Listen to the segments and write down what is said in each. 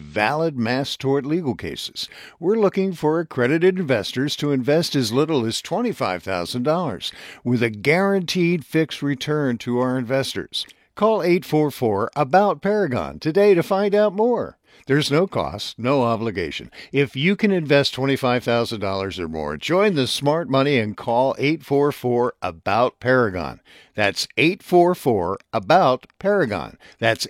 valid mass tort legal cases. We're looking for accredited investors to invest as little as $25,000 with a guaranteed fixed return to our investors. Call 844-ABOUT-PARAGON today to find out more. There's no cost, no obligation. If you can invest $25,000 or more, join the smart money and call 844-ABOUT-PARAGON. That's 844-ABOUT-PARAGON. That's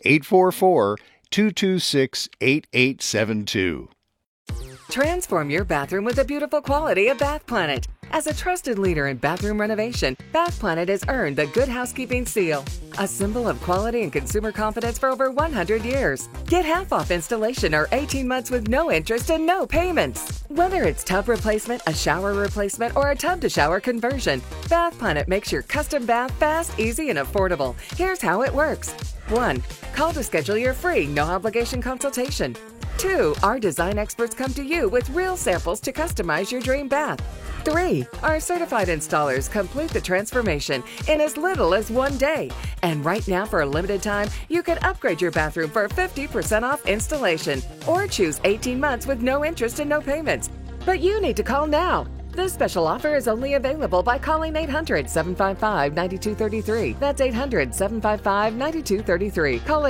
844-226-8872. Transform your bathroom with the beautiful quality of Bath Planet. As a trusted leader in bathroom renovation, Bath Planet has earned the Good Housekeeping seal, a symbol of quality and consumer confidence for over 100 years. Get half off installation or 18 months with no interest and no payments. Whether it's tub replacement, a shower replacement, or a tub-to-shower conversion, Bath Planet makes your custom bath fast, easy, and affordable. Here's how it works. 1. Call to schedule your free, no-obligation consultation. 2. Our design experts come to you with real samples to customize your dream bath. 3. Our certified installers complete the transformation in as little as 1 day. And right now, for a limited time, you can upgrade your bathroom for 50% off installation or choose 18 months with no interest and no payments. But you need to call now. This special offer is only available by calling 800-755-9233. That's 800-755-9233. Call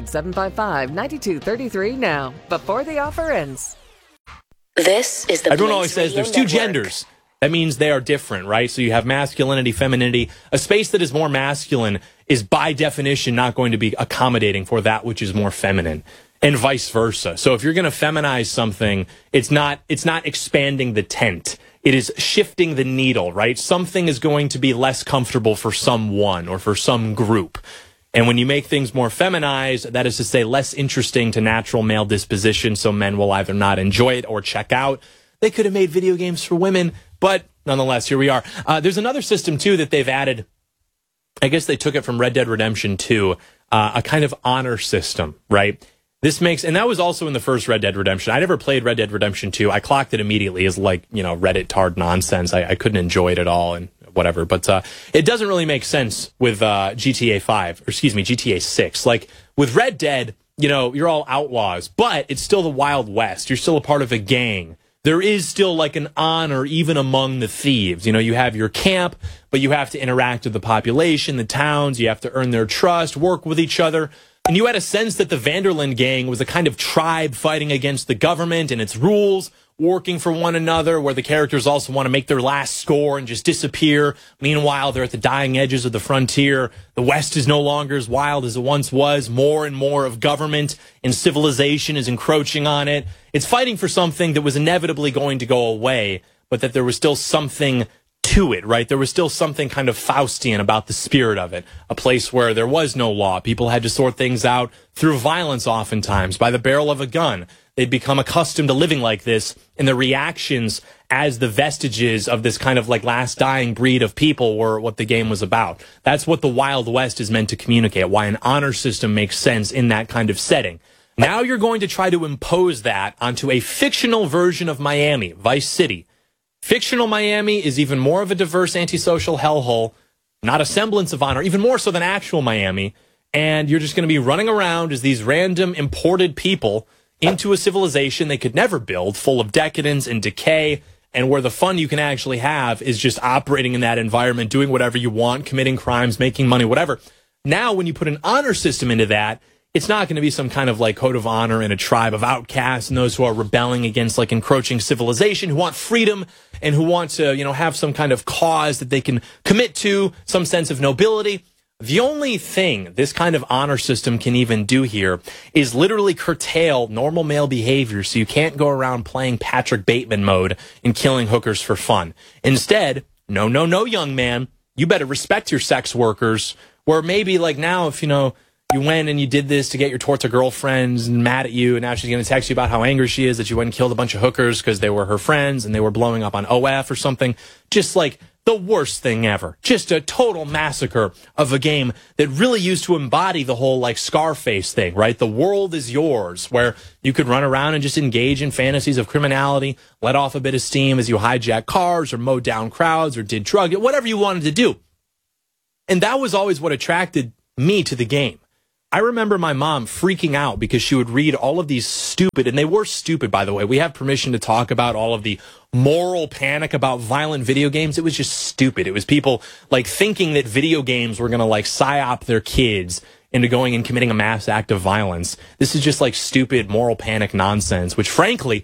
800-755-9233 now, before the offer ends. This is the Everyone always says there's two genders. That means they are different, right? So you have masculinity, femininity. A space that is more masculine is by definition not going to be accommodating for that which is more feminine, and vice versa. So if you're going to feminize something, it's not expanding the tent. It is shifting the needle, right? Something is going to be less comfortable for someone or for some group. And when you make things more feminized, that is to say less interesting to natural male disposition, so men will either not enjoy it or check out. They could have made video games for women, but nonetheless, here we are. There's another system, too, that they've added. I guess they took it from Red Dead Redemption 2, a kind of honor system, right? This makes, and that was also in the first Red Dead Redemption. I never played Red Dead Redemption 2. I clocked it immediately as Reddit tard nonsense. I couldn't enjoy it at all and whatever. But it doesn't really make sense with GTA 6. Like with Red Dead, you're all outlaws, but it's still the Wild West. You're still a part of a gang. There is still like an honor even among the thieves. You have your camp, but you have to interact with the population, the towns. You have to earn their trust, work with each other. And you had a sense that the Vanderland gang was a kind of tribe fighting against the government and its rules, working for one another, where the characters also want to make their last score and just disappear. Meanwhile, they're at the dying edges of the frontier. The West is no longer as wild as it once was. More and more of government and civilization is encroaching on it. It's fighting for something that was inevitably going to go away, but that there was still something to it, right? There was still something kind of Faustian about the spirit of it. A place where there was no law. People had to sort things out through violence oftentimes, by the barrel of a gun. They'd become accustomed to living like this, and the reactions as the vestiges of this kind of like last dying breed of people were what the game was about. That's what the Wild West is meant to communicate, why an honor system makes sense in that kind of setting. Now you're going to try to impose that onto a fictional version of Miami, Vice City. Fictional Miami is even more of a diverse antisocial hellhole, not a semblance of honor, even more so than actual Miami. And you're just going to be running around as these random imported people into a civilization they could never build, full of decadence and decay, and where the fun you can actually have is just operating in that environment, doing whatever you want, committing crimes, making money, whatever. Now, when you put an honor system into that, it's not going to be some kind of like code of honor in a tribe of outcasts and those who are rebelling against like encroaching civilization, who want freedom and who want to, have some kind of cause that they can commit to, some sense of nobility. The only thing this kind of honor system can even do here is literally curtail normal male behavior, so you can't go around playing Patrick Bateman mode and killing hookers for fun. Instead, no, young man, you better respect your sex workers, where maybe like now if, you went and you did this to get your torta girlfriends and mad at you, and now she's going to text you about how angry she is that you went and killed a bunch of hookers because they were her friends and they were blowing up on OF or something. Just like the worst thing ever. Just a total massacre of a game that really used to embody the whole like Scarface thing, right? The world is yours, where you could run around and just engage in fantasies of criminality, let off a bit of steam as you hijack cars or mowed down crowds or did whatever you wanted to do. And that was always what attracted me to the game. I remember my mom freaking out because she would read all of these stupid, and they were stupid, by the way. We have permission to talk about all of the moral panic about violent video games. It was just stupid. It was people like thinking that video games were going to like psyop their kids into going and committing a mass act of violence. This is just like stupid moral panic nonsense, which frankly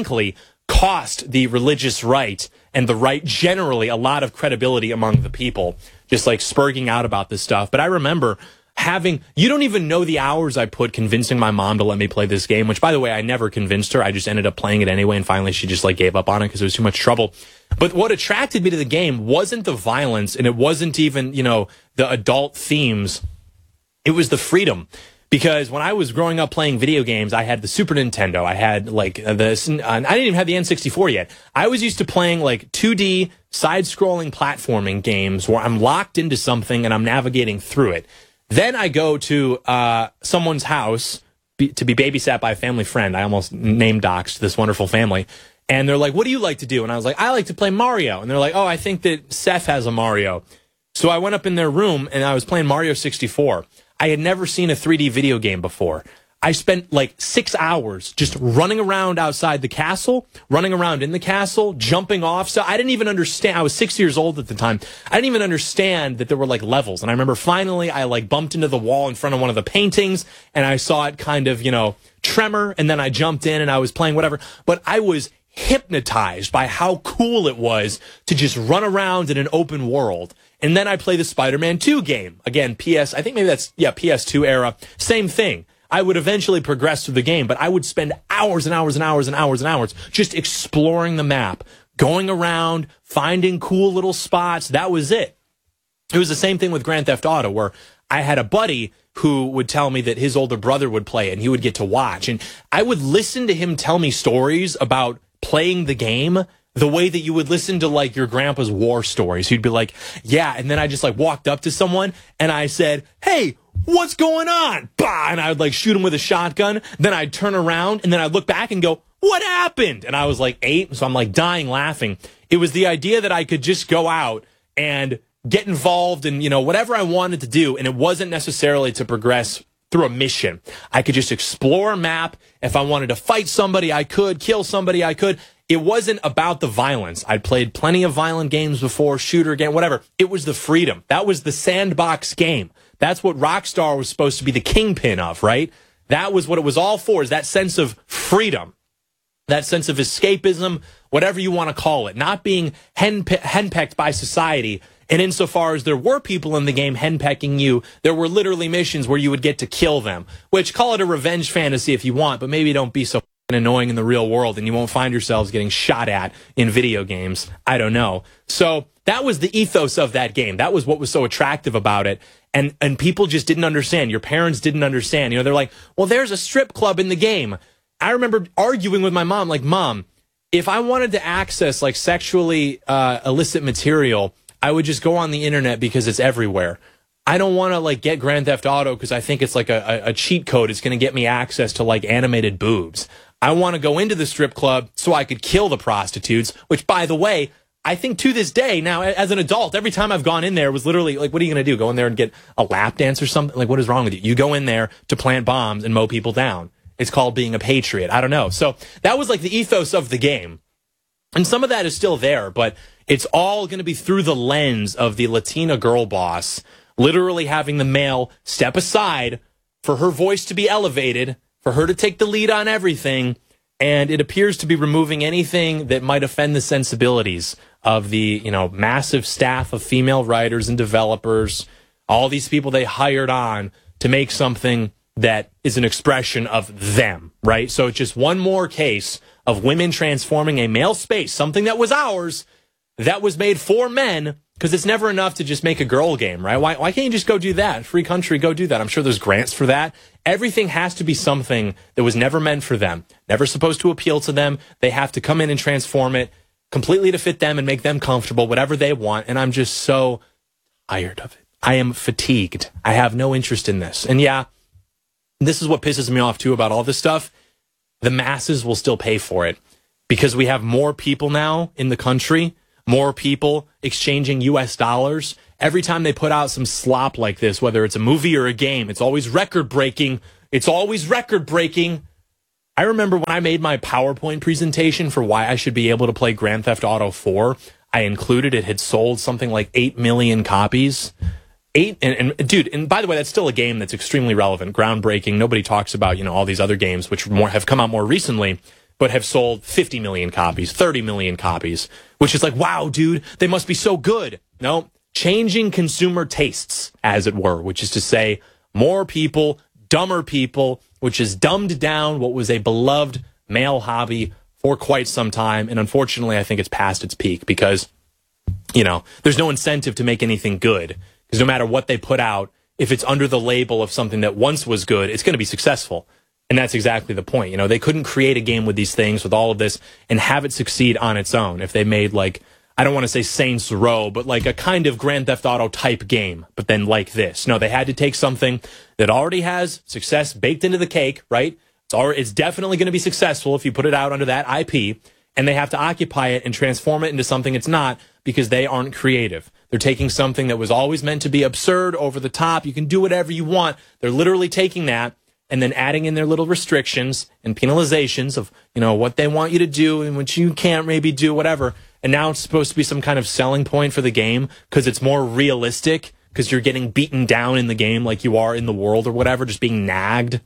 cost the religious right and the right generally a lot of credibility among the people, just like spurging out about this stuff. But I remember you don't even know the hours I put convincing my mom to let me play this game, which, by the way, I never convinced her. I just ended up playing it anyway, and finally she just like gave up on it because it was too much trouble. But what attracted me to the game wasn't the violence, and it wasn't even, the adult themes. It was the freedom. Because when I was growing up playing video games, I had the Super Nintendo. I had like this. I didn't even have the N64 yet. I was used to playing like 2D side-scrolling platforming games where I'm locked into something and I'm navigating through it. Then I go to someone's house to be babysat by a family friend. I almost name-doxed this wonderful family. And they're like, what do you like to do? And I was like, I like to play Mario. And they're like, oh, I think that Seth has a Mario. So I went up in their room and I was playing Mario 64. I had never seen a 3D video game before. I spent like 6 hours just running around outside the castle, running around in the castle, jumping off. So I didn't even understand. I was 6 years old at the time. I didn't even understand that there were like levels. And I remember finally I like bumped into the wall in front of one of the paintings and I saw it kind of, tremor. And then I jumped in and I was playing whatever. But I was hypnotized by how cool it was to just run around in an open world. And then I play the Spider-Man 2 game. Again, I think maybe that's, PS2 era. Same thing. I would eventually progress through the game, but I would spend hours and hours and hours and hours and hours just exploring the map, going around, finding cool little spots. That was it. It was the same thing with Grand Theft Auto, where I had a buddy who would tell me that his older brother would play it and he would get to watch. And I would listen to him tell me stories about playing the game the way that you would listen to like your grandpa's war stories. He'd be like, yeah. And then I just like walked up to someone and I said, hey, what's going on? Bah! And I would like shoot him with a shotgun. Then I'd turn around and then I'd look back and go, what happened? And I was like 8. So I'm like dying laughing. It was the idea that I could just go out and get involved in, whatever I wanted to do. And it wasn't necessarily to progress through a mission. I could just explore a map. If I wanted to fight somebody, I could. Kill somebody, I could. It wasn't about the violence. I'd played plenty of violent games before, shooter game, whatever. It was the freedom. That was the sandbox game. That's what Rockstar was supposed to be the kingpin of, right? That was what it was all for, is that sense of freedom, that sense of escapism, whatever you want to call it, not being henpecked by society. And insofar as there were people in the game henpecking you, there were literally missions where you would get to kill them, which call it a revenge fantasy if you want, but maybe don't be so annoying in the real world and you won't find yourselves getting shot at in video games. I don't know. So that was the ethos of that game. That was what was so attractive about it. And people just didn't understand. Your parents didn't understand. They're like, well, there's a strip club in the game. I remember arguing with my mom, like, Mom, if I wanted to access like sexually illicit material, I would just go on the internet because it's everywhere. I don't want to like get Grand Theft Auto because I think it's like a cheat code. It's going to get me access to like animated boobs. I want to go into the strip club so I could kill the prostitutes, which, by the way, I think to this day now, as an adult, every time I've gone in there, it was literally like, what are you going to do? Go in there and get a lap dance or something? Like, what is wrong with you? You go in there to plant bombs and mow people down. It's called being a patriot. I don't know. So that was like the ethos of the game. And some of that is still there, but it's all going to be through the lens of the Latina girl boss, literally having the male step aside for her voice to be elevated, for her to take the lead on everything, and it appears to be removing anything that might offend the sensibilities of the, massive staff of female writers and developers, all these people they hired on to make something that is an expression of them, right? So it's just one more case of women transforming a male space, something that was ours, that was made for men, because it's never enough to just make a girl game, right? Why can't you just go do that? Free country, go do that. I'm sure there's grants for that. Everything has to be something that was never meant for them, never supposed to appeal to them. They have to come in and transform it completely to fit them and make them comfortable, whatever they want. And I'm just so tired of it. I am fatigued. I have no interest in this. And yeah, this is what pisses me off too about all this stuff. The masses will still pay for it because we have more people now in the country more people exchanging U.S. dollars. Every time they put out some slop like this, whether it's a movie or a game, it's always record-breaking. It's always record-breaking. I remember when I made my PowerPoint presentation for why I should be able to play Grand Theft Auto 4, I included it had sold something like 8 million copies. Dude, and by the way, that's still a game that's extremely relevant, groundbreaking. Nobody talks about, all these other games which have come out more recently, but have sold 50 million copies, 30 million copies, which is like, wow, dude, they must be so good. No, changing consumer tastes, as it were, which is to say more people, dumber people, which has dumbed down what was a beloved male hobby for quite some time. And unfortunately, I think it's past its peak because, there's no incentive to make anything good. Because no matter what they put out, if it's under the label of something that once was good, it's going to be successful. And that's exactly the point. They couldn't create a game with these things, with all of this, and have it succeed on its own. If they made, I don't want to say Saints Row, but like a kind of Grand Theft Auto type game, but then like this. No, they had to take something that already has success baked into the cake, right? It's definitely going to be successful if you put it out under that IP, and they have to occupy it and transform it into something it's not because they aren't creative. They're taking something that was always meant to be absurd, over the top. You can do whatever you want. They're literally taking that and then adding in their little restrictions and penalizations of, what they want you to do and what you can't maybe do, whatever. And now it's supposed to be some kind of selling point for the game because it's more realistic because you're getting beaten down in the game like you are in the world or whatever, just being nagged.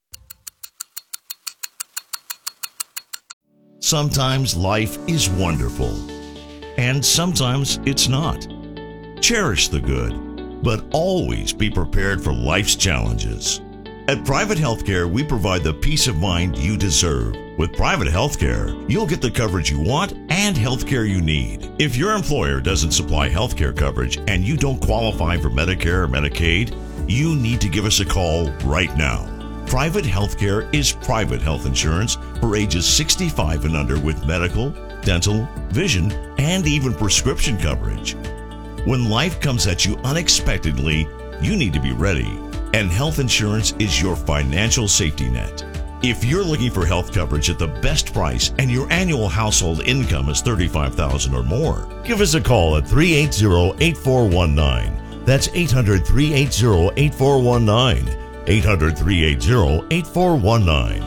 Sometimes life is wonderful, and sometimes it's not. Cherish the good, but always be prepared for life's challenges. At Private Healthcare, we provide the peace of mind you deserve. With Private Healthcare, you'll get the coverage you want and healthcare you need. If your employer doesn't supply healthcare coverage and you don't qualify for Medicare or Medicaid, you need to give us a call right now. Private Healthcare is private health insurance for ages 65 and under with medical, dental, vision, and even prescription coverage. When life comes at you unexpectedly, you need to be ready, and health insurance is your financial safety net. If you're looking for health coverage at the best price and your annual household income is $35,000 or more, give us a call at 380-8419. That's 800-380-8419. 800-380-8419.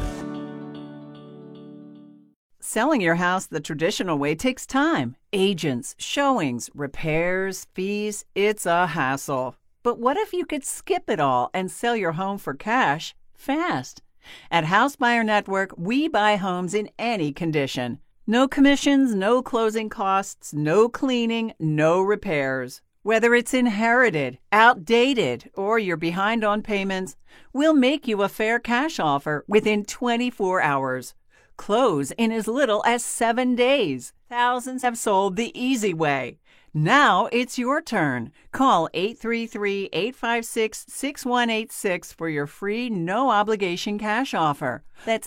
Selling your house the traditional way takes time. Agents, showings, repairs, fees. It's a hassle. But what if you could skip it all and sell your home for cash fast? At House Buyer Network, we buy homes in any condition. No commissions, no closing costs, no cleaning, no repairs. Whether it's inherited, outdated, or you're behind on payments, we'll make you a fair cash offer within 24 hours. Close in as little as 7 days. Thousands have sold the easy way. Now it's your turn. Call 833-856-6186 for your free, no-obligation cash offer. That's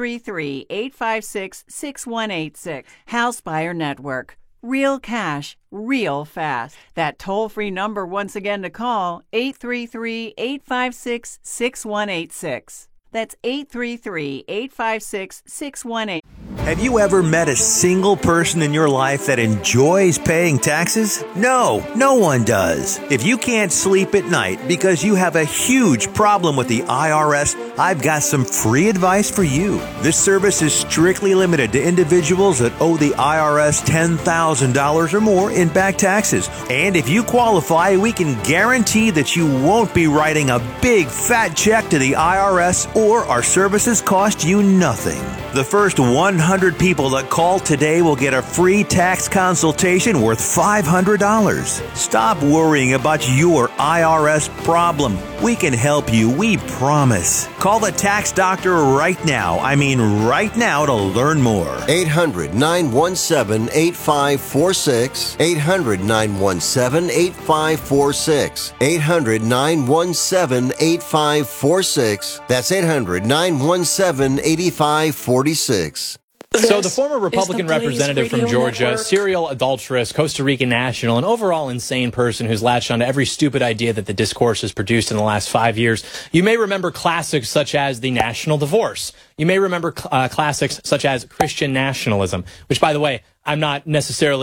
833-856-6186. House Buyer Network. Real cash, real fast. That toll-free number once again to call, 833-856-6186. That's 833-856-6186. Have you ever met a single person in your life that enjoys paying taxes? No, no one does. If you can't sleep at night because you have a huge problem with the IRS, I've got some free advice for you. This service is strictly limited to individuals that owe the IRS $10,000 or more in back taxes. And if you qualify, we can guarantee that you won't be writing a big fat check to the IRS, or our services cost you nothing. The first 100 people that call today will get a free tax consultation worth $500. Stop worrying about your IRS problem. We can help you, we promise. Call the tax doctor right now. I mean right now to learn more. 800-917-8546. 800-917-8546. 800-917-8546. That's 800-917-8546. So the former Republican representative from Georgia, Network. serial adulteress, Costa Rican national, and overall insane person who's latched onto every stupid idea that the discourse has produced in the last 5 years. You may remember classics such as the national divorce. You may remember classics such as Christian nationalism, which, by the way, I'm not necessarily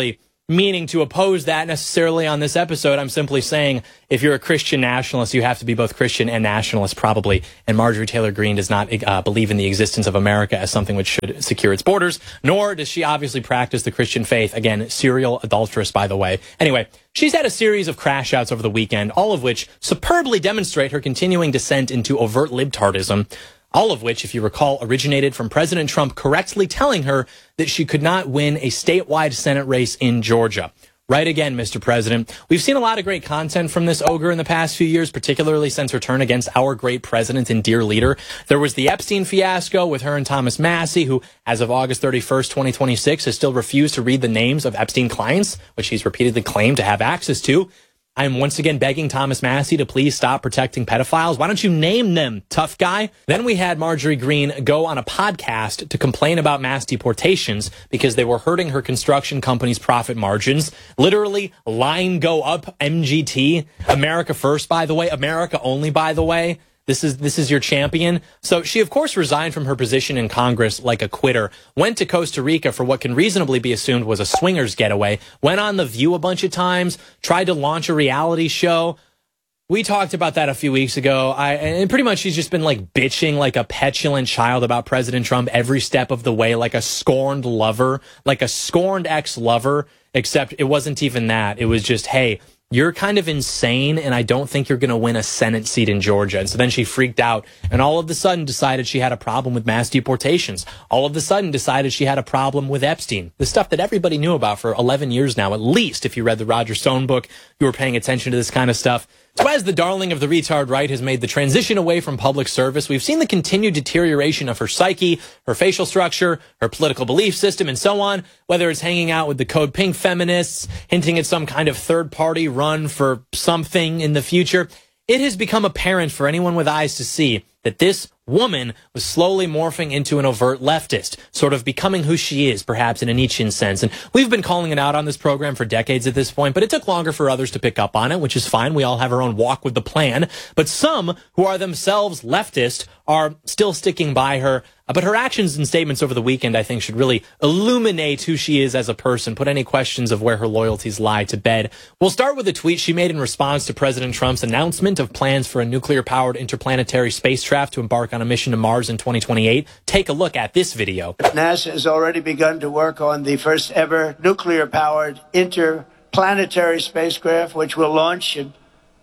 meaning to oppose that necessarily on this episode. I'm simply saying if you're a Christian nationalist, you have to be both Christian and nationalist, probably. And Marjorie Taylor Greene does not believe in the existence of America as something which should secure its borders, nor does she obviously practice the Christian faith. Again, serial adulteress, by the way. Anyway, she's had a series of crash outs over the weekend, all of which superbly demonstrate her continuing descent into overt libtardism. All of which, if you recall, originated from President Trump correctly telling her that she could not win a statewide Senate race in Georgia. Right again, Mr. President. We've seen a lot of great content from this ogre in the past few years, particularly since her turn against our great president and dear leader. There was the Epstein fiasco with her and Thomas Massie, who, as of August 31st, 2026, has still refused to read the names of Epstein clients, which he's repeatedly claimed to have access to. I'm once again begging Thomas Massie to please stop protecting pedophiles. Why don't you name them, tough guy? Then we had Marjorie Greene go on a podcast to complain about mass deportations because they were hurting her construction company's profit margins. Literally, line go up, MGT. America first, by the way. America only, by the way. This is your champion. So she, of course, resigned from her position in Congress like a quitter, went to Costa Rica for what can reasonably be assumed was a swingers getaway, went on The View a bunch of times, tried to launch a reality show. We talked about that a few weeks ago. And pretty much she's just been like bitching like a petulant child about President Trump every step of the way, like a scorned lover, like a scorned ex-lover, except it wasn't even that. It was just, hey, you're kind of insane, and I don't think you're going to win a Senate seat in Georgia. And so then she freaked out, and all of a sudden decided she had a problem with mass deportations. All of a sudden decided she had a problem with Epstein. The stuff that everybody knew about for 11 years now, at least if you read the Roger Stone book, you were paying attention to this kind of stuff. So as the darling of the retard right has made the transition away from public service, we've seen the continued deterioration of her psyche, her facial structure, her political belief system, and so on, whether it's hanging out with the Code Pink feminists, hinting at some kind of third-party run for something in the future. It has become apparent for anyone with eyes to see that this woman was slowly morphing into an overt leftist, sort of becoming who she is, perhaps in a Nietzschean sense. And we've been calling it out on this program for decades at this point, but it took longer for others to pick up on it, which is fine. We all have our own walk with the plan. But some who are themselves leftist are still sticking by her. But her actions and statements over the weekend, I think, should really illuminate who she is as a person, put any questions of where her loyalties lie to bed. We'll start with a tweet she made in response to President Trump's announcement of plans for a nuclear-powered interplanetary spacecraft to embark on a mission to Mars in 2028. Take a look at this video. NASA has already begun to work on the first ever nuclear-powered interplanetary spacecraft, which will launch in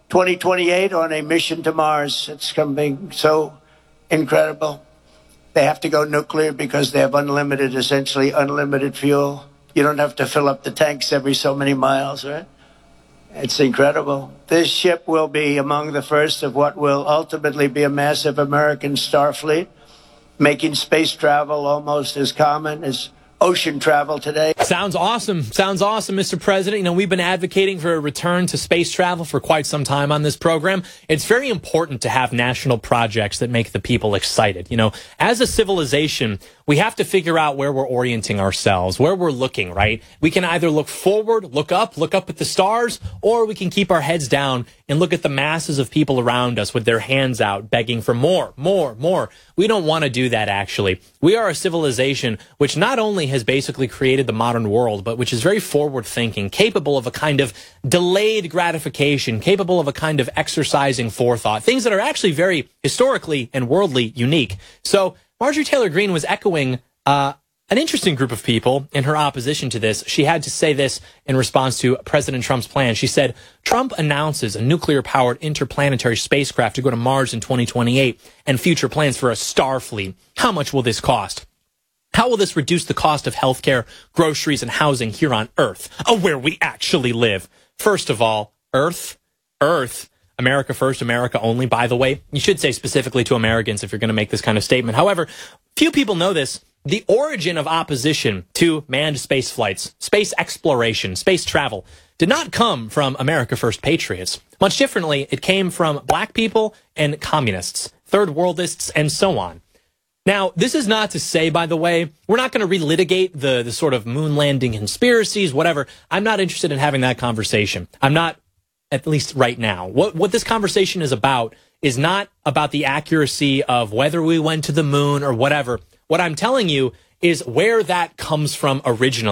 2028 on a mission to Mars. It's something so incredible. They have to go nuclear because they have essentially unlimited fuel. You don't have to fill up the tanks every so many miles, right? It's incredible. This ship will be among the first of what will ultimately be a massive American Starfleet, making space travel almost as common as ocean travel today. Sounds awesome. Sounds awesome, Mr. President. You know, we've been advocating for a return to space travel for quite some time on this program. It's very important to have national projects that make the people excited. You know, as a civilization, we have to figure out where we're orienting ourselves, where we're looking, right? We can either look forward, look up at the stars, or we can keep our heads down and look at the masses of people around us with their hands out, begging for more. We don't want to do that, actually. We are a civilization which not only has basically created the modern world, but which is very forward-thinking, capable of a kind of delayed gratification, capable of a kind of exercising forethought, things that are actually very historically and worldly unique. So Marjorie Taylor Greene was echoing an interesting group of people in her opposition to this. She had to say this in response to President Trump's plan. She said, Trump announces a nuclear-powered interplanetary spacecraft to go to Mars in 2028 and future plans for a Starfleet. How much will this cost? How will this reduce the cost of healthcare, groceries, and housing here on Earth, where we actually live? First of all, Earth, America first, America only, by the way. You should say specifically to Americans if you're going to make this kind of statement. However, few people know this. The origin of opposition to manned space flights, space exploration, space travel did not come from America First patriots. Much differently, it came from black people and communists, third worldists, and so on. Now, this is not to say, by the way, we're not going to relitigate the sort of moon landing conspiracies, whatever. I'm not interested in having that conversation. I'm not, at least right now. What this conversation is about is not about the accuracy of whether we went to the moon or whatever. What I'm telling you is where that comes from originally.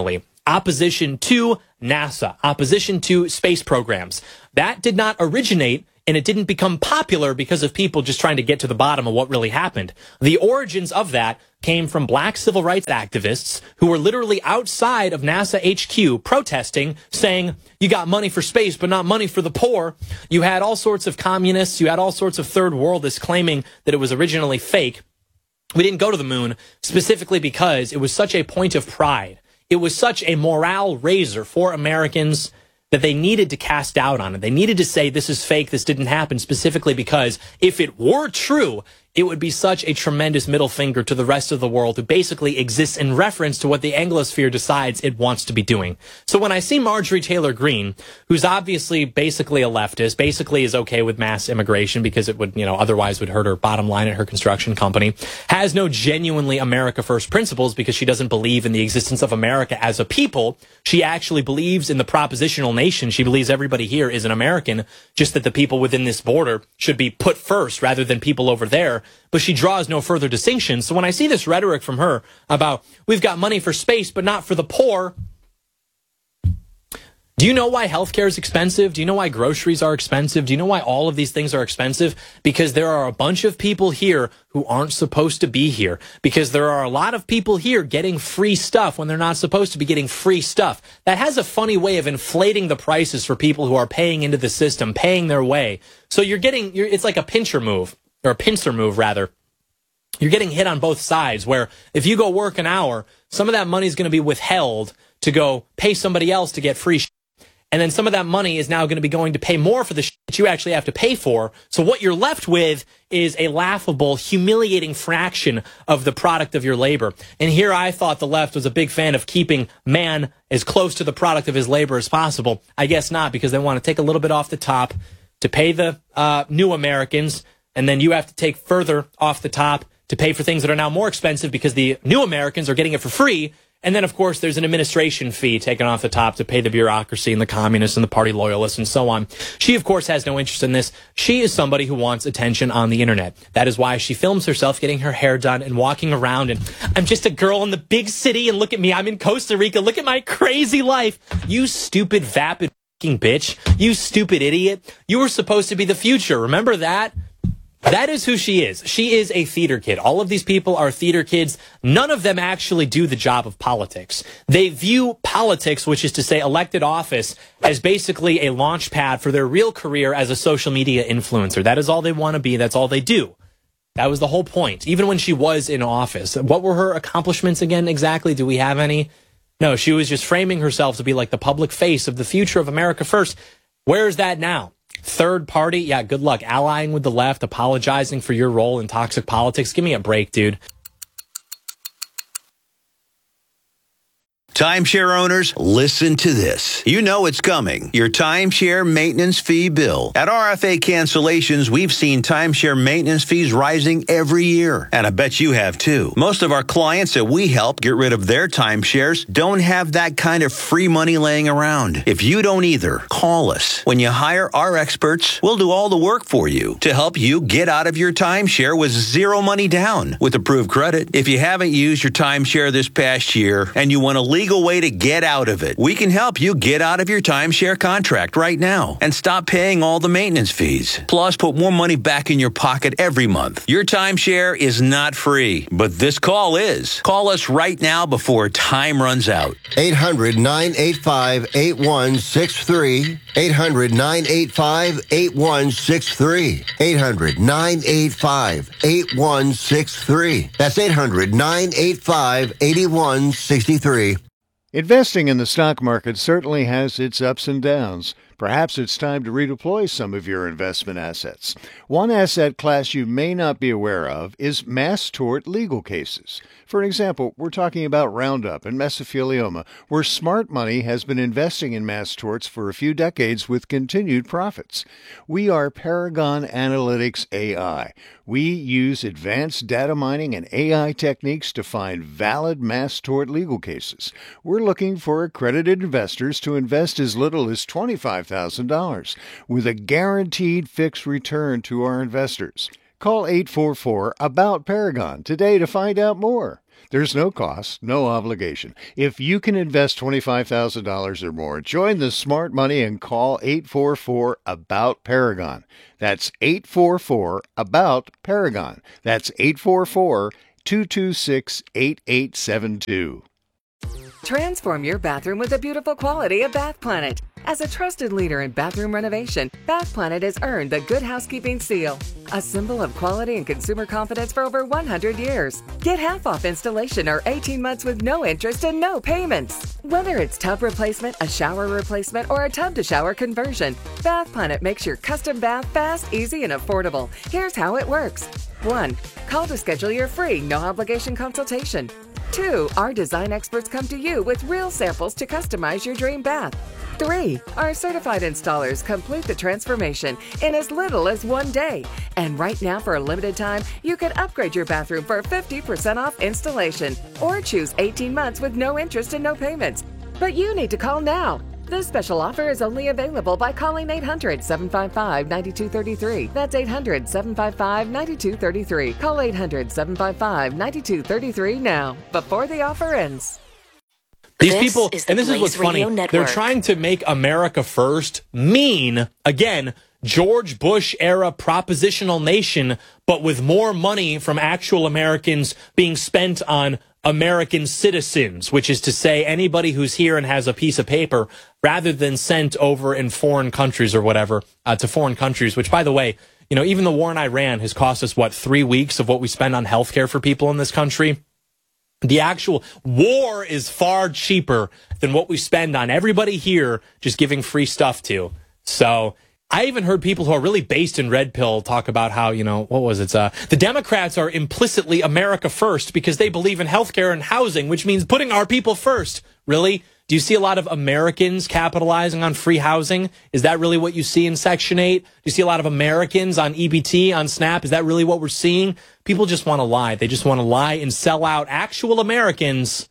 opposition to NASA, opposition to space programs. That did not originate, and it didn't become popular because of people just trying to get to the bottom of what really happened. The origins of that came from black civil rights activists who were literally outside of NASA HQ protesting, saying, you got money for space, but not money for the poor. You had all sorts of communists, you had all sorts of third worldists claiming that it was originally fake. We didn't go to the moon specifically because it was such a point of pride. It was such a morale raiser for Americans that they needed to cast doubt on it. They needed to say this is fake, this didn't happen, specifically because if it were true, it would be such a tremendous middle finger to the rest of the world who basically exists in reference to what the Anglosphere decides it wants to be doing. So when I see Marjorie Taylor Greene, who's obviously basically a leftist, basically is okay with mass immigration because it would, otherwise would hurt her bottom line at her construction company, has no genuinely America First principles because she doesn't believe in the existence of America as a people. She actually believes in the propositional nation. She believes everybody here is an American, just that the people within this border should be put first rather than people over there. But she draws no further distinction. So when I see this rhetoric from her about we've got money for space, but not for the poor. Do you know why healthcare is expensive? Do you know why groceries are expensive? Do you know why all of these things are expensive? Because there are a bunch of people here who aren't supposed to be here. Because there are a lot of people here getting free stuff when they're not supposed to be getting free stuff. That has a funny way of inflating the prices for people who are paying into the system, paying their way. So it's like a pincher move. Or a pincer move, rather. You're getting hit on both sides, where if you go work an hour, some of that money is going to be withheld to go pay somebody else to get free shit. And then some of that money is now going to be going to pay more for the shit that you actually have to pay for. So what you're left with is a laughable, humiliating fraction of the product of your labor. And here I thought the left was a big fan of keeping man as close to the product of his labor as possible. I guess not, because they want to take a little bit off the top to pay the new Americans. And then you have to take further off the top to pay for things that are now more expensive because the new Americans are getting it for free. And then, of course, there's an administration fee taken off the top to pay the bureaucracy and the communists and the party loyalists and so on. She, of course, has no interest in this. She is somebody who wants attention on the internet. That is why she films herself getting her hair done and walking around. And I'm just a girl in the big city. And look at me. I'm in Costa Rica. Look at my crazy life. You stupid, vapid bitch. You stupid idiot. You were supposed to be the future. Remember that? That is who she is. She is a theater kid. All of these people are theater kids. None of them actually do the job of politics. They view politics, which is to say elected office, as basically a launch pad for their real career as a social media influencer. That is all they want to be. That's all they do. That was the whole point. Even when she was in office. What were her accomplishments again exactly? Do we have any? No, she was just framing herself to be like the public face of the future of America First. Where is that now? Third party? Yeah, good luck. Allying with the left, apologizing for your role in toxic politics. Give me a break, dude. Timeshare owners, listen to this. You know it's coming. Your timeshare maintenance fee bill. At RFA Cancellations, we've seen timeshare maintenance fees rising every year. And I bet you have too. Most of our clients that we help get rid of their timeshares don't have that kind of free money laying around. If you don't either, call us. When you hire our experts, we'll do all the work for you to help you get out of your timeshare with zero money down with approved credit. If you haven't used your timeshare this past year and you want to leave way to get out of it, we can help you get out of your timeshare contract right now and stop paying all the maintenance fees. Plus, put more money back in your pocket every month. Your timeshare is not free, but this call is. Call us right now before time runs out. 800-985-8163. 800-985-8163. 800-985-8163. That's 800-985-8163. Investing in the stock market certainly has its ups and downs. Perhaps it's time to redeploy some of your investment assets. One asset class you may not be aware of is mass tort legal cases. For an example, we're talking about Roundup and mesothelioma, where smart money has been investing in mass torts for a few decades with continued profits. We are Paragon Analytics AI. We use advanced data mining and AI techniques to find valid mass tort legal cases. We're looking for accredited investors to invest as little as $25,000 with a guaranteed fixed return to our investors. Call 844-ABOUT-PARAGON today to find out more. There's no cost, no obligation. If you can invest $25,000 or more, join the smart money and call 844-ABOUT-PARAGON. That's 844-ABOUT-PARAGON. That's 844-226-8872. Transform your bathroom with the beautiful quality of Bath Planet. As a trusted leader in bathroom renovation, Bath Planet has earned the Good Housekeeping seal, a symbol of quality and consumer confidence for over 100 years. Get half off installation or 18 months with no interest and no payments. Whether it's tub replacement, a shower replacement, or a tub-to-shower conversion, Bath Planet makes your custom bath fast, easy, and affordable. Here's how it works. 1. Call to schedule your free, no-obligation consultation. 2. Our design experts come to you with real samples to customize your dream bath. 3. Our certified installers complete the transformation in as little as 1 day. And right now, for a limited time, you can upgrade your bathroom for 50% off installation or choose 18 months with no interest and no payments. But you need to call now. This special offer is only available by calling 800-755-9233. That's 800-755-9233. Call 800-755-9233 now, before the offer ends. These people, and this is what's funny, they're trying to make America first mean, again, George Bush-era propositional nation, but with more money from actual Americans being spent on American citizens, which is to say anybody who's here and has a piece of paper, rather than sent over in foreign countries or whatever, to foreign countries, which, by the way, you know, even the war in Iran has cost us, 3 weeks of what we spend on healthcare for people in this country? The actual war is far cheaper than what we spend on everybody here just giving free stuff to. So I even heard people who are really based in Red Pill talk about how, you know, the Democrats are implicitly America first because they believe in healthcare and housing, which means putting our people first. Really? Do you see a lot of Americans capitalizing on free housing? Is that really what you see in Section 8? Do you see a lot of Americans on EBT, on SNAP? Is that really what we're seeing? People just want to lie. They just want to lie and sell out actual Americans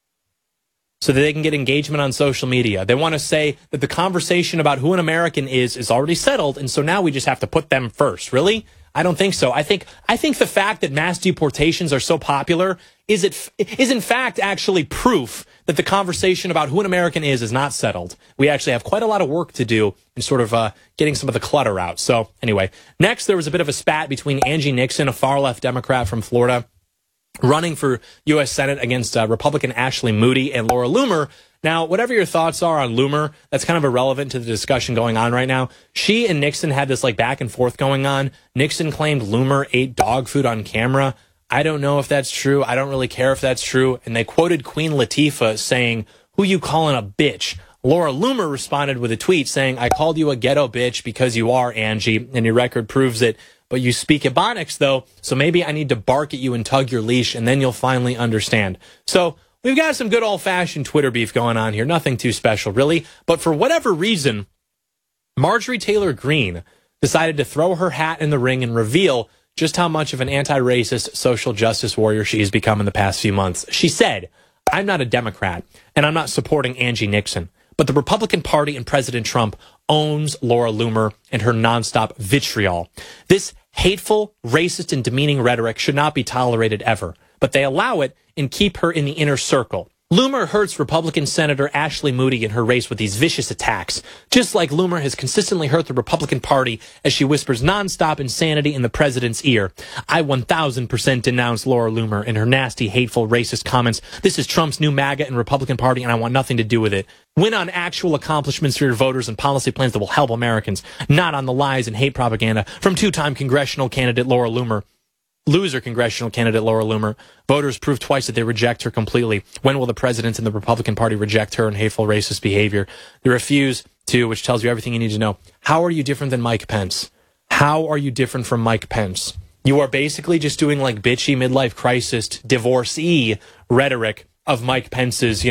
so that they can get engagement on social media. They want to say that the conversation about who an American is already settled, and so now we just have to put them first. Really? I don't think so. I think the fact that mass deportations are so popular is in fact actually proof that the conversation about who an American is not settled. We actually have quite a lot of work to do in sort of getting some of the clutter out. So anyway, next there was a bit of a spat between Angie Nixon, a far-left Democrat from Florida, running for U.S. Senate against Republican Ashley Moody and Laura Loomer. Now, whatever your thoughts are on Loomer, that's kind of irrelevant to the discussion going on right now. She and Nixon had this back and forth going on. Nixon claimed Loomer ate dog food on camera. I don't know if that's true. I don't really care if that's true. And they quoted Queen Latifah saying, "Who you calling a bitch?" Laura Loomer responded with a tweet saying, "I called you a ghetto bitch because you are, Angie, and your record proves it. But you speak Ebonics, though, so maybe I need to bark at you and tug your leash, and then you'll finally understand." So we've got some good old-fashioned Twitter beef going on here. Nothing too special, really. But for whatever reason, Marjorie Taylor Greene decided to throw her hat in the ring and reveal just how much of an anti-racist social justice warrior she has become in the past few months. She said, "I'm not a Democrat, and I'm not supporting Angie Nixon, but the Republican Party and President Trump owns Laura Loomer and her nonstop vitriol. This hateful, racist, and demeaning rhetoric should not be tolerated ever, but they allow it and keep her in the inner circle. Loomer hurts Republican Senator Ashley Moody in her race with these vicious attacks, just like Loomer has consistently hurt the Republican Party as she whispers nonstop insanity in the president's ear. I 1000% denounce Laura Loomer and her nasty, hateful, racist comments. This is Trump's new MAGA and Republican Party, and I want nothing to do with it. Win on actual accomplishments for your voters and policy plans that will help Americans, not on the lies and hate propaganda from two-time congressional candidate Laura Loomer. Loser congressional candidate Laura Loomer. Voters proved twice that they reject her completely. When will the president and the Republican Party reject her and hateful racist behavior? They refuse to, which tells you everything you need to know. How are you different than Mike Pence? How are you different from Mike Pence? You are basically just doing bitchy midlife crisis divorcee rhetoric of Mike Pence's,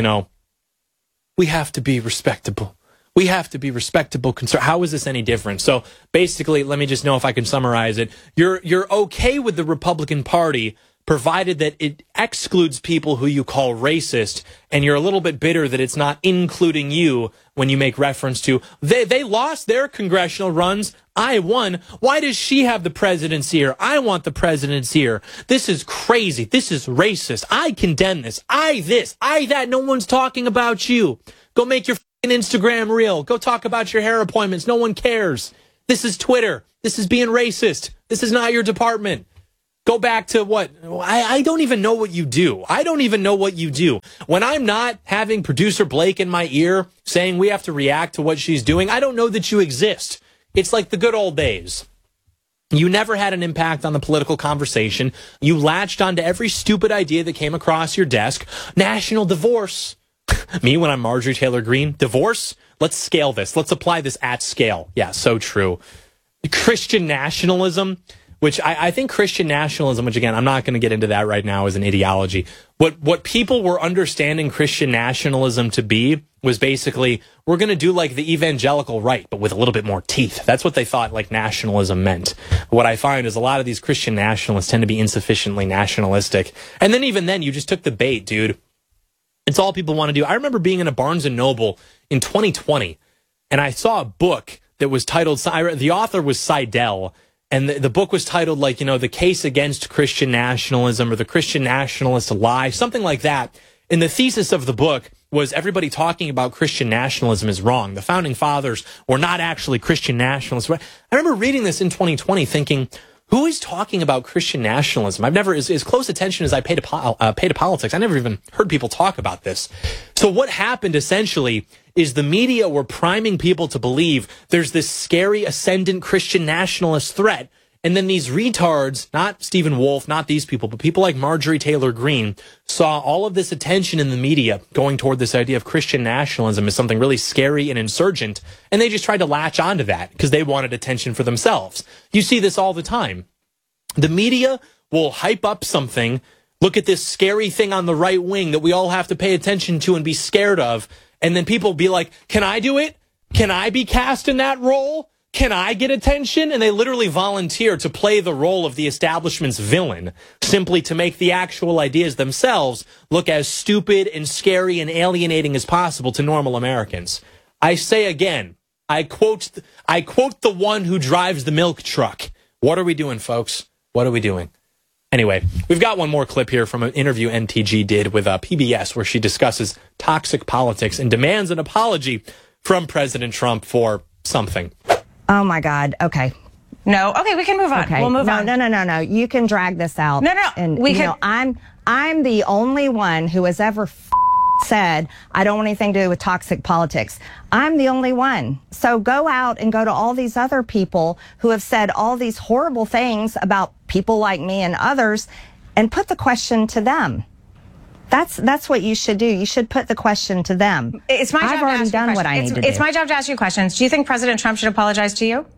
we have to be respectable. We have to be respectable. How is this any different? So basically, let me just know if I can summarize it. You're okay with the Republican Party provided that it excludes people who you call racist, and you're a little bit bitter that it's not including you when you make reference to, they lost their congressional runs, I won. Why does she have the presidency here? I want the presidency here. This is crazy. This is racist. I condemn this. I that. No one's talking about you. Go make your fucking Instagram reel. Go talk about your hair appointments. No one cares. This is Twitter. This is being racist. This is not your department. Go back to what? I don't even know what you do. I don't even know what you do. When I'm not having producer Blake in my ear saying we have to react to what she's doing, I don't know that you exist. It's like the good old days. You never had an impact on the political conversation. You latched onto every stupid idea that came across your desk. National divorce. Me when I'm Marjorie Taylor Greene. Divorce? Let's scale this. Let's apply this at scale. Yeah, so true. Christian nationalism, which I think Christian nationalism, which again, I'm not going to get into that right now as an ideology. What people were understanding Christian nationalism to be was basically, we're going to do like the evangelical right, but with a little bit more teeth. That's what they thought like nationalism meant. What I find is a lot of these Christian nationalists tend to be insufficiently nationalistic. And then even then, you just took the bait, dude. It's all people want to do. I remember being in a Barnes & Noble in 2020, and I saw a book that was titled, the author was Seidel, and the book was titled, like, The Case Against Christian Nationalism, or The Christian Nationalist Lie, something like that. And the thesis of the book was everybody talking about Christian nationalism is wrong. The founding fathers were not actually Christian nationalists. I remember reading this in 2020 thinking, who is talking about Christian nationalism? I've never, as close attention as I pay to politics, I never even heard people talk about this. So what happened essentially is the media were priming people to believe there's this scary ascendant Christian nationalist threat. And then these retards, not Stephen Wolf, not these people, but people like Marjorie Taylor Greene, saw all of this attention in the media going toward this idea of Christian nationalism as something really scary and insurgent. And they just tried to latch onto that because they wanted attention for themselves. You see this all the time. The media will hype up something, look at this scary thing on the right wing that we all have to pay attention to and be scared of. And then people be like, can I do it? Can I be cast in that role? Can I get attention? And they literally volunteer to play the role of the establishment's villain, simply to make the actual ideas themselves look as stupid and scary and alienating as possible to normal Americans. I say again, I quote the one who drives the milk truck. What are we doing, folks? What are we doing? Anyway, we've got one more clip here from an interview NTG did with PBS where she discusses toxic politics and demands an apology from President Trump for something. Oh, my God. Okay. No. Okay, we can move on. Okay. We'll move on. No. You can drag this out. No. And, I'm the only one who has ever said, I don't want anything to do with toxic politics. I'm the only one. So go out and go to all these other people who have said all these horrible things about people like me and others and put the question to them. That's what you should do. You should put the question to them. It's my job I've already done what I need to do. It's my job to ask you questions. Do you think President Trump should apologize to you?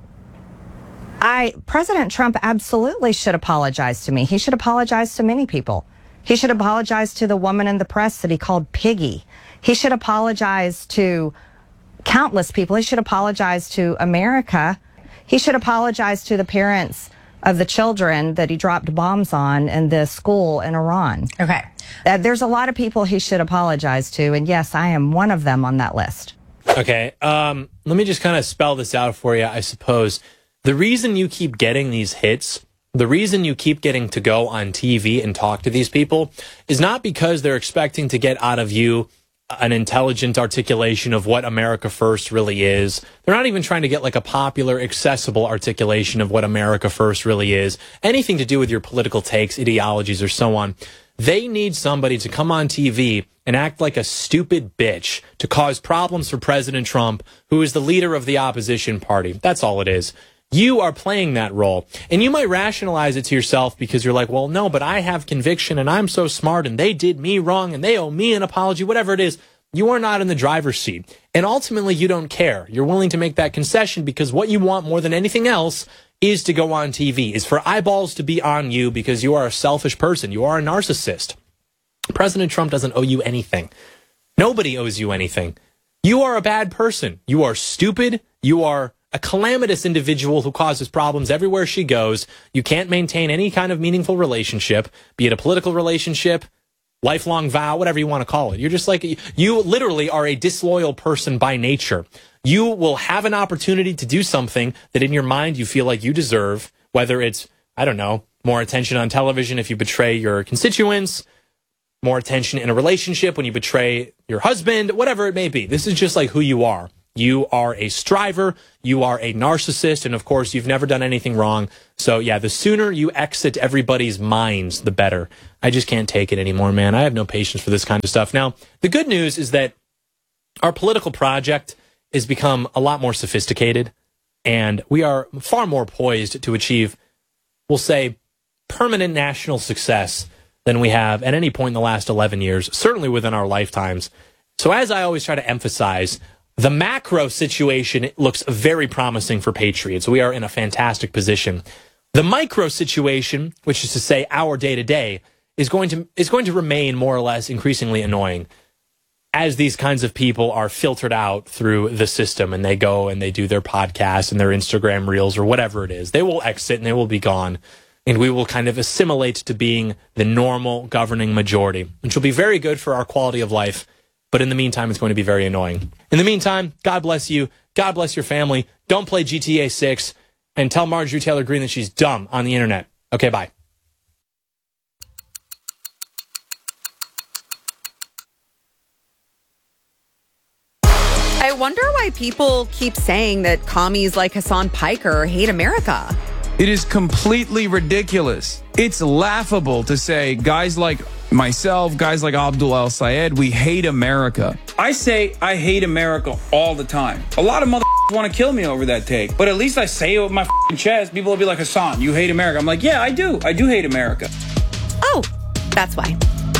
President Trump absolutely should apologize to me. He should apologize to many people. He should apologize to the woman in the press that he called piggy. He should apologize to countless people. He should apologize to America. He should apologize to the parents of the children that he dropped bombs on in the school in Iran. Okay. There's a lot of people he should apologize to, and yes, I am one of them on that list. Okay, let me just kind of spell this out for you, I suppose. The reason you keep getting these hits, the reason you keep getting to go on TV and talk to these people is not because they're expecting to get out of you an intelligent articulation of what America First really is. They're not even trying to get like a popular, accessible articulation of what America First really is. Anything to do with your political takes, ideologies, or so on. They need somebody to come on TV and act like a stupid bitch to cause problems for President Trump, who is the leader of the opposition party. That's all it is. You are playing that role. And you might rationalize it to yourself because you're like, well, no, but I have conviction and I'm so smart and they did me wrong and they owe me an apology, whatever it is. You are not in the driver's seat. And ultimately, you don't care. You're willing to make that concession because what you want more than anything else is to go on TV, is for eyeballs to be on you because you are a selfish person. You are a narcissist. President Trump doesn't owe you anything. Nobody owes you anything. You are a bad person. You are stupid. You are a calamitous individual who causes problems everywhere she goes. You can't maintain any kind of meaningful relationship, be it a political relationship, lifelong vow, whatever you want to call it. You're just like, you literally are a disloyal person by nature. You will have an opportunity to do something that in your mind you feel like you deserve, whether it's, I don't know, more attention on television if you betray your constituents, more attention in a relationship when you betray your husband, whatever it may be. This is just like who you are. You are a striver. You are a narcissist. And of course, you've never done anything wrong. So yeah, the sooner you exit everybody's minds, the better. I just can't take it anymore, man. I have no patience for this kind of stuff. Now, the good news is that our political project has become a lot more sophisticated, and we are far more poised to achieve, we'll say, permanent national success than we have at any point in the last 11 years, certainly within our lifetimes. So as I always try to emphasize, the macro situation looks very promising for Patriots. We are in a fantastic position. The micro situation, which is to say our day-to-day, is going to remain more or less increasingly annoying as these kinds of people are filtered out through the system and they go and they do their podcasts and their Instagram reels or whatever it is. They will exit and they will be gone. And we will kind of assimilate to being the normal governing majority, which will be very good for our quality of life. But in the meantime, it's going to be very annoying. In the meantime, God bless you. God bless your family. Don't play GTA 6 and tell Marjorie Taylor Greene that she's dumb on the internet. Okay, bye. I wonder why people keep saying that commies like Hassan Piker hate America. It is completely ridiculous. It's laughable to say guys like myself, guys like Abdul El-Sayed, we hate America. I say I hate America all the time. A lot of motherfuckers want to kill me over that take, but at least I say it with my chest. People will be like, Hassan, you hate America. I'm like, yeah, I do. I do hate America. Oh, that's why.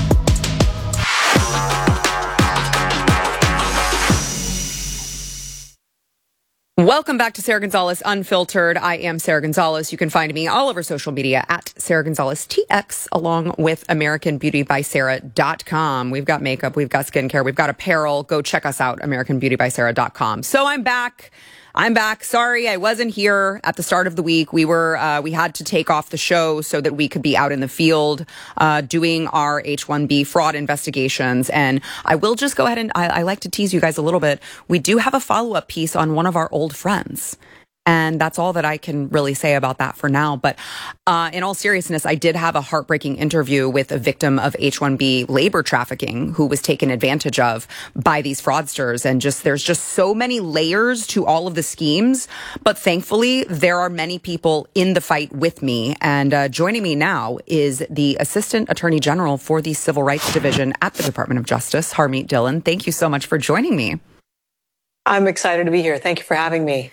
Welcome back to Sarah Gonzalez Unfiltered. I am Sarah Gonzalez. You can find me all over social media at Sarah Gonzalez TX, along with AmericanBeautyBySarah.com. We've got makeup, we've got skincare, we've got apparel. Go check us out, AmericanBeautyBySarah.com. So I'm back. Sorry, I wasn't here at the start of the week. We had to take off the show so that we could be out in the field, doing our H-1B fraud investigations. And I will just go ahead and I like to tease you guys a little bit. We do have a follow-up piece on one of our old friends. And that's all that I can really say about that for now. But in all seriousness, I did have a heartbreaking interview with a victim of H-1B labor trafficking who was taken advantage of by these fraudsters. And there's just so many layers to all of the schemes. But thankfully, there are many people in the fight with me. And joining me now is the Assistant Attorney General for the Civil Rights Division at the Department of Justice, Harmeet Dhillon. Thank you so much for joining me. I'm excited to be here. Thank you for having me.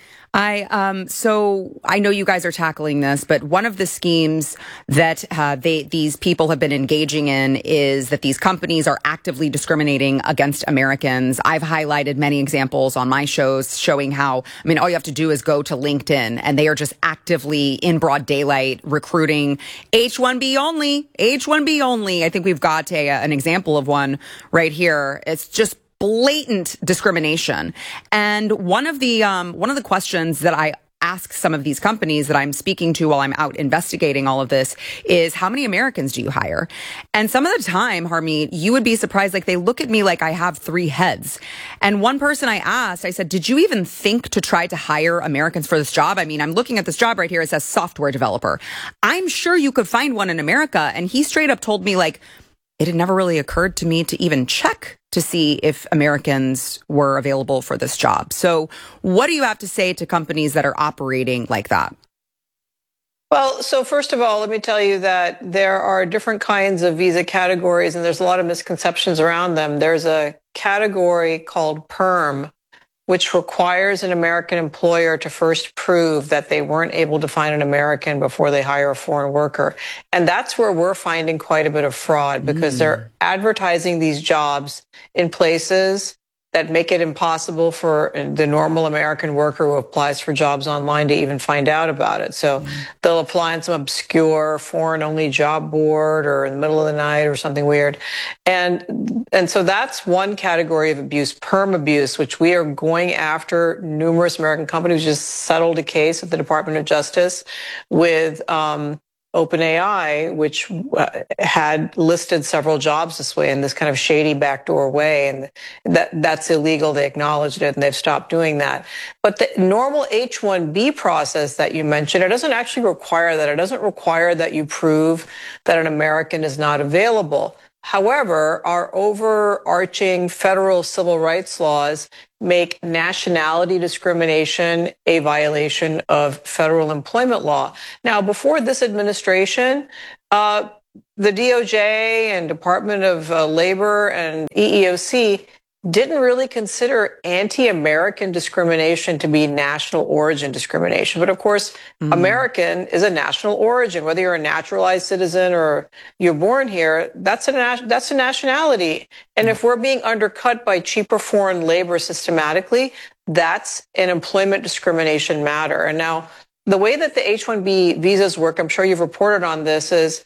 So I know you guys are tackling this, but one of the schemes that these people have been engaging in is that these companies are actively discriminating against Americans. I've highlighted many examples on my shows showing how, all you have to do is go to LinkedIn and they are just actively in broad daylight recruiting H-1B only. I think we've got an example of one right here. It's just blatant discrimination. And one of the questions that I ask some of these companies that I'm speaking to while I'm out investigating all of this is, how many Americans do you hire? And some of the time, Harmeet, you would be surprised, like they look at me like I have 3 heads. And one person I asked, I said, did you even think to try to hire Americans for this job? I'm looking at this job right here. It says software developer. I'm sure you could find one in America. And he straight up told me, like, it had never really occurred to me to even check to see if Americans were available for this job. So what do you have to say to companies that are operating like that? Well, so first of all, let me tell you that there are different kinds of visa categories, and there's a lot of misconceptions around them. There's a category called PERM, which requires an American employer to first prove that they weren't able to find an American before they hire a foreign worker. And that's where we're finding quite a bit of fraud, because they're advertising these jobs in places that make it impossible for the normal American worker who applies for jobs online to even find out about it. So they'll apply on some obscure foreign-only job board or in the middle of the night or something weird. And so that's one category of abuse, perm abuse, which we are going after. Numerous American companies just settled a case at the Department of Justice with OpenAI, which had listed several jobs this way in this kind of shady backdoor way, and that's illegal. They acknowledged it, and they've stopped doing that. But the normal H-1B process that you mentioned, it doesn't actually require that. It doesn't require that you prove that an American is not available. However, our overarching federal civil rights laws make nationality discrimination a violation of federal employment law. Now, before this administration, the DOJ and Department of Labor and EEOC didn't really consider anti-American discrimination to be national origin discrimination. But of course, American is a national origin. Whether you're a naturalized citizen or you're born here, that's a nationality. And if we're being undercut by cheaper foreign labor systematically, that's an employment discrimination matter. And now, the way that the H-1B visas work, I'm sure you've reported on this, is,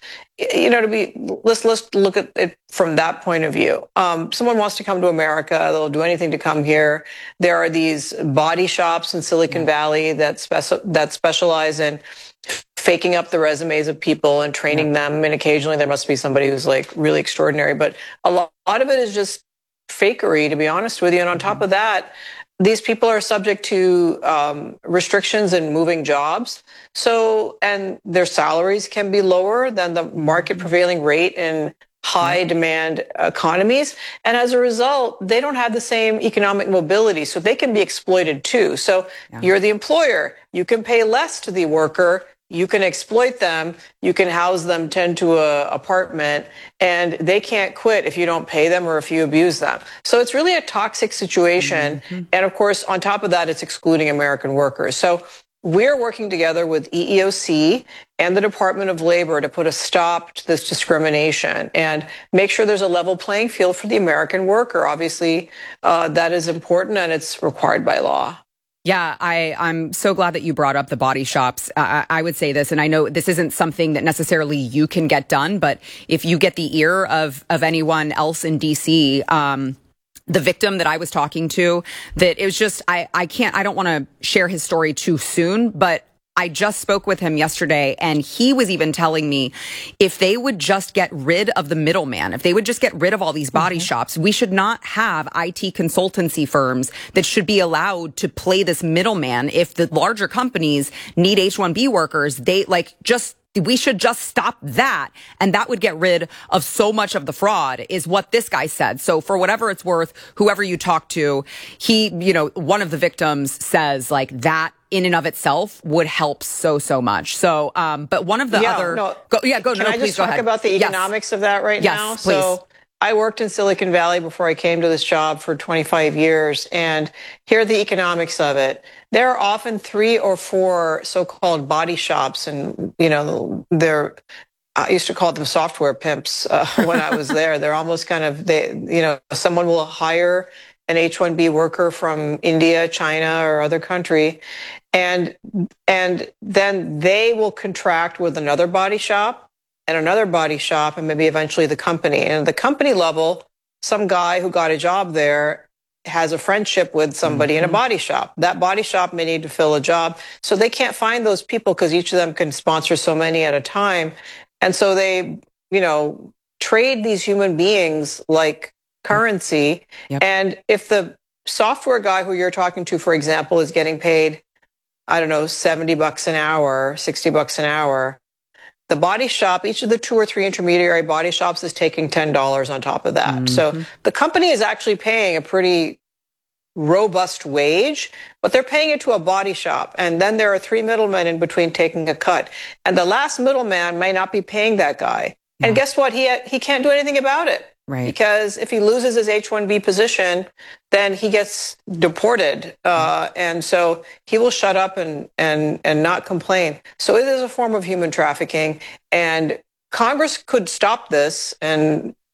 let's look at it from that point of view. Someone wants to come to America, they'll do anything to come here. There are these body shops in Silicon Valley that specialize in faking up the resumes of people and training them. And occasionally there must be somebody who's like really extraordinary, but a lot of it is just fakery, to be honest with you. And on top of that, these people are subject to restrictions in moving jobs. So, and their salaries can be lower than the market prevailing rate in high demand economies. And as a result, they don't have the same economic mobility. So they can be exploited too. So you're the employer. You can pay less to the worker. You can exploit them. You can house them, tend to an apartment, and they can't quit if you don't pay them or if you abuse them. So it's really a toxic situation. And of course, on top of that, it's excluding American workers. So we're working together with EEOC and the Department of Labor to put a stop to this discrimination and make sure there's a level playing field for the American worker. Obviously, that is important and it's required by law. Yeah, I'm so glad that you brought up the body shops. I would say this, and I know this isn't something that necessarily you can get done, but if you get the ear of anyone else in DC, the victim that I was talking to, that it was just, I don't want to share his story too soon, but I just spoke with him yesterday, and he was even telling me if they would just get rid of the middleman, if they would just get rid of all these body shops, we should not have IT consultancy firms that should be allowed to play this middleman. If the larger companies need H-1B workers, we should just stop that. And that would get rid of so much of the fraud, is what this guy said. So for whatever it's worth, whoever you talk to, one of the victims says like that in and of itself would help so much. So, but one of the Can I just talk about the economics of that right now? Yes, please. So I worked in Silicon Valley before I came to this job for 25 years, and here are the economics of it. There are often 3 or 4 so-called body shops, and, I used to call them software pimps when I was there. They're almost kind of, someone will hire an H-1B worker from India, China, or other country, and then they will contract with another body shop and another body shop and maybe eventually the company. And at the company level, some guy who got a job there has a friendship with somebody in a body shop. That body shop may need to fill a job. So they can't find those people because each of them can sponsor so many at a time. And so they, trade these human beings like currency. And if the software guy who you're talking to, for example, is getting paid, I don't know, $70 an hour, $60 an hour, the body shop, each of the 2 or 3 intermediary body shops is taking $10 on top of that. So the company is actually paying a pretty robust wage, but they're paying it to a body shop. And then there are 3 middlemen in between taking a cut. And the last middleman may not be paying that guy. And guess what? He can't do anything about it. Right. Because if he loses his H-1B position, then he gets deported. And so he will shut up and not complain. So it is a form of human trafficking. And Congress could stop this and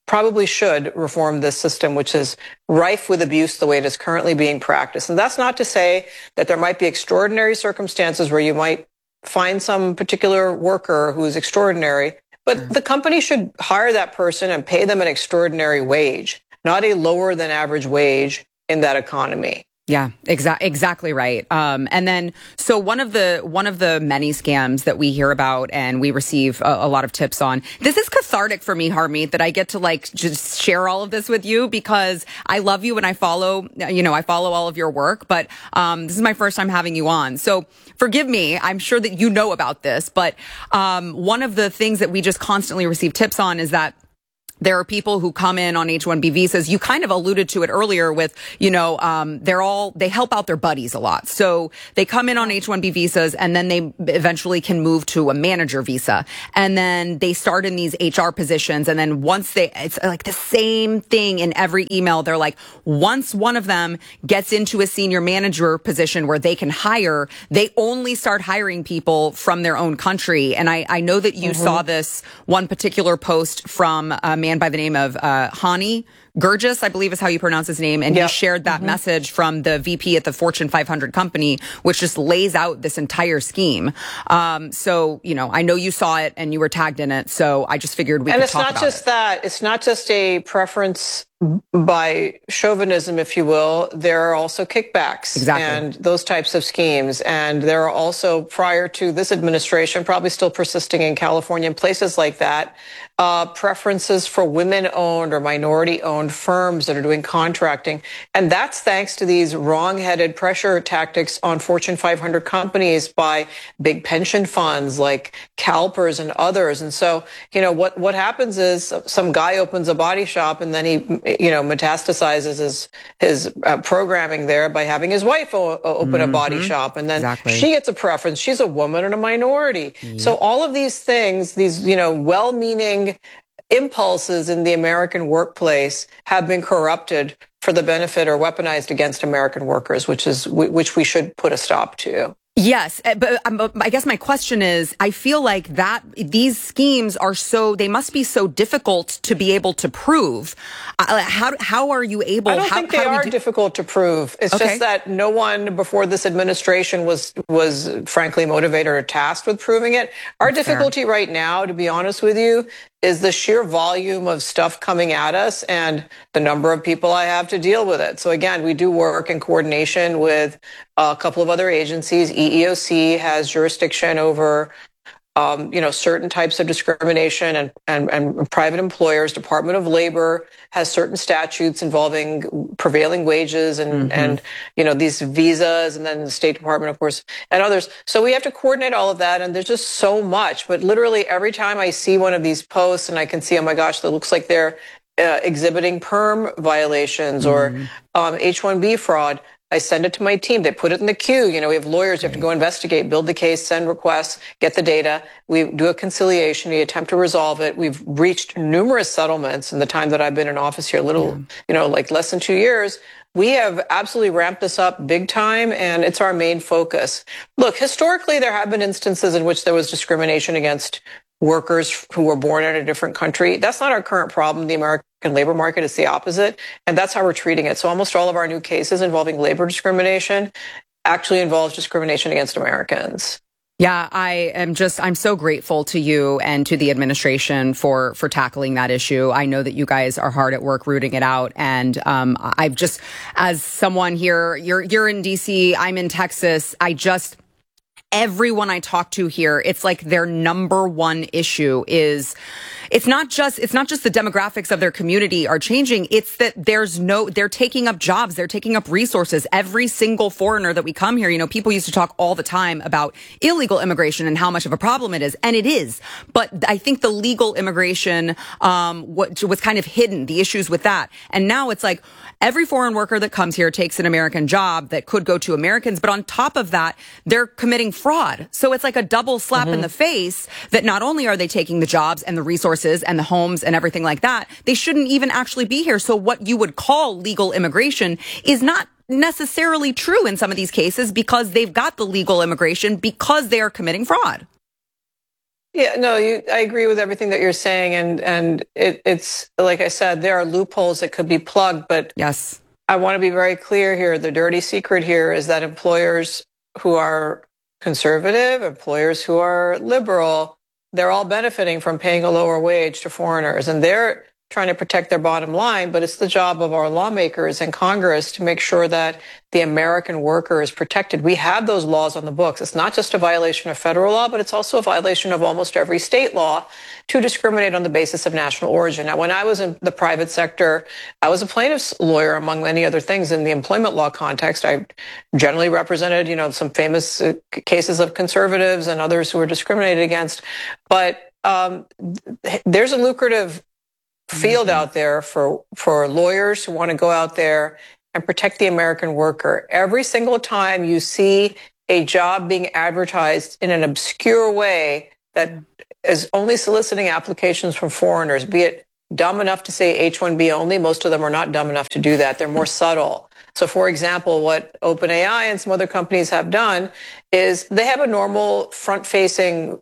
probably should reform this system, which is rife with abuse the way it is currently being practiced. And that's not to say that there might be extraordinary circumstances where you might find some particular worker who's extraordinary, but the company should hire that person and pay them an extraordinary wage, not a lower than average wage in that economy. Yeah, exactly right. And then, so one of the many scams that we hear about and we receive a lot of tips on. This is cathartic for me, Harmeet, that I get to like just share all of this with you because I love you and I follow all of your work. But this is my first time having you on, so forgive me. I'm sure that you know about this, but one of the things that we just constantly receive tips on is that there are people who come in on H-1B visas. You kind of alluded to it earlier with, they help out their buddies a lot. So they come in on H-1B visas and then they eventually can move to a manager visa. And then they start in these HR positions. And then it's like the same thing in every email. They're like, once one of them gets into a senior manager position where they can hire, they only start hiring people from their own country. And I know that you saw this one particular post from man by the name of Hani Gurgis, I believe is how you pronounce his name. And he shared that message from the VP at the Fortune 500 company, which just lays out this entire scheme. So, I know you saw it and you were tagged in it. So I just figured we could talk about it. And it's not just that. It's not just a preference by chauvinism, if you will. There are also kickbacks and those types of schemes. And there are also, prior to this administration, probably still persisting in California and places like that, preferences for women-owned or minority-owned firms that are doing contracting. And that's thanks to these wrong-headed pressure tactics on Fortune 500 companies by big pension funds like CalPERS and others. And so, what happens is some guy opens a body shop and then he metastasizes his programming there by having his wife open a body shop. And then she gets a preference. She's a woman and a minority. So all of these things, these, well-meaning impulses in the American workplace have been corrupted for the benefit or weaponized against American workers, which we should put a stop to. Yes, but I guess my question is, I feel like that these schemes they must be so difficult to be able to prove. How are you able? I don't think they are difficult to prove. It's just that no one before this administration was frankly motivated or tasked with proving it. Our difficulty right now, to be honest with you, is the sheer volume of stuff coming at us and the number of people I have to deal with it. So again, we do work in coordination with a couple of other agencies. EEOC has jurisdiction over, certain types of discrimination and private employers. Department of Labor has certain statutes involving prevailing wages and these visas, and then the State Department, of course, and others. So we have to coordinate all of that, and there's just so much. But literally every time I see one of these posts and I can see, oh my gosh, that looks like they're exhibiting perm violations or H-1B fraud, I send it to my team. They put it in the queue. We have lawyers. You have to go investigate, build the case, send requests, get the data. We do a conciliation. We attempt to resolve it. We've reached numerous settlements in the time that I've been in office here, like less than 2 years. We have absolutely ramped this up big time, and it's our main focus. Look, historically, there have been instances in which there was discrimination against workers who were born in a different country. That's not our current problem. The American labor market is the opposite, and that's how we're treating it. So almost all of our new cases involving labor discrimination actually involves discrimination against Americans. Yeah, I'm so grateful to you and to the administration for tackling that issue. I know that you guys are hard at work rooting it out. And, I've just, as someone here, you're in DC, I'm in Texas. Everyone I talk to here, it's like their number one issue is it's not just the demographics of their community are changing. It's that they're taking up jobs. They're taking up resources. Every single foreigner that we come here, people used to talk all the time about illegal immigration and how much of a problem it is. And it is. But I think the legal immigration, was kind of hidden, the issues with that. And now it's like every foreign worker that comes here takes an American job that could go to Americans. But on top of that, they're committing fraud. So it's like a double slap in the face that not only are they taking the jobs and the resources and the homes and everything like that, they shouldn't even actually be here. So what you would call legal immigration is not necessarily true in some of these cases because they've got the legal immigration because they are committing fraud. Yeah, no, I agree with everything that you're saying. And it's, like I said, there are loopholes that could be plugged. But yes, I want to be very clear here. The dirty secret here is that employers who are conservative, employers who are liberal, they're all benefiting from paying a lower wage to foreigners. And they're trying to protect their bottom line, but it's the job of our lawmakers and Congress to make sure that the American worker is protected. We have those laws on the books. It's not just a violation of federal law, but it's also a violation of almost every state law to discriminate on the basis of national origin. Now, when I was in the private sector, I was a plaintiff's lawyer, among many other things, in the employment law context. I generally represented, some famous cases of conservatives and others who were discriminated against. But there's a lucrative field out there for lawyers who want to go out there and protect the American worker. Every single time you see a job being advertised in an obscure way that is only soliciting applications from foreigners, be it dumb enough to say H-1B only, most of them are not dumb enough to do that. They're more subtle. So, for example, what OpenAI and some other companies have done is they have a normal front-facing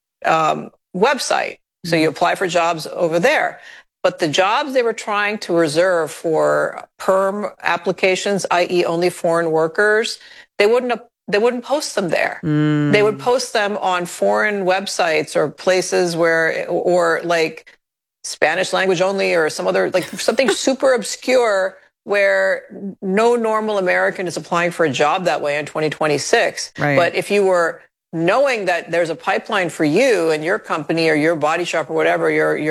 website. So you apply for jobs over there. But the jobs they were trying to reserve for perm applications, i.e. only foreign workers, they wouldn't post them there. They would post them on foreign websites or places or like Spanish language only or some other, like something super obscure where no normal American is applying for a job that way in 2026. Right. But if you were knowing that there's a pipeline for you and your company or your body shop or whatever,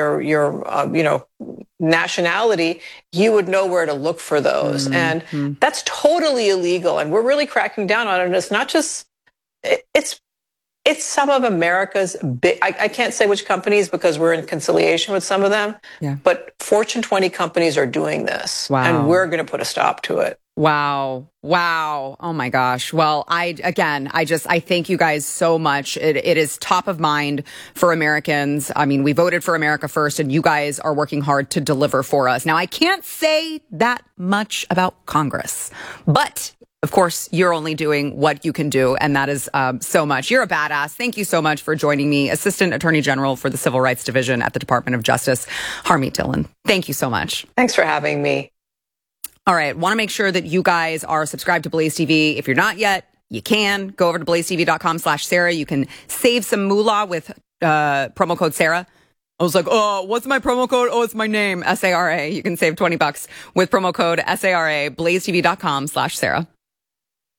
your nationality, you would know where to look for those. And that's totally illegal. And we're really cracking down on it. And it's not just, it's some of America's big, I can't say which companies because we're in conciliation with some of them, but Fortune 20 companies are doing this. Wow. And we're going to put a stop to it. Wow. Oh my gosh. Well, I thank you guys so much. It is top of mind for Americans. I mean, we voted for America First and you guys are working hard to deliver for us. Now, I can't say that much about Congress, but of course, you're only doing what you can do, and that is so much. You're a badass. Thank you so much for joining me, Assistant Attorney General for the Civil Rights Division at the Department of Justice, Harmeet Dillon. Thank you so much. Thanks for having me. All right. Want to make sure that you guys are subscribed to Blaze TV. If you're not yet, you can go over to blazetv.com/Sarah. You can save some moolah with promo code Sarah. I was like, oh, what's my promo code? Oh, it's my name, SARA. You can save $20 with promo code SARA, blazetv.com/Sarah.